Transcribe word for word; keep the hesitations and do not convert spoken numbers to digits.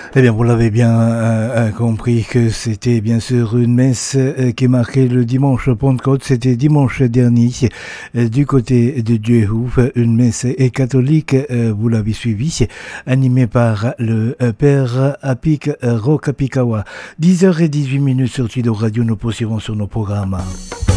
Eh bien, vous l'avez bien euh, compris que c'était bien sûr une messe euh, qui marquait le dimanche Pentecôte. C'était dimanche dernier euh, du côté de Diehouf, une messe catholique, euh, vous l'avez suivi, animée par le euh, père Apik euh, Rokapikawa. dix heures dix-huit minutes sur Tudo Radio, nous poursuivons sur nos programmes.